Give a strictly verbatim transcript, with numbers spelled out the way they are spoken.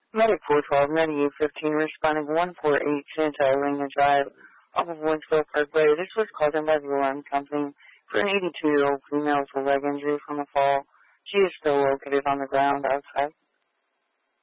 Medic four twelve, ninety-eight fifteen, responding one four eight Santa Elena Drive, off of Winslow Parkway. This was called in by the alarm company for an eighty-two-year-old female with a leg injury from a fall. She is still located on the ground outside.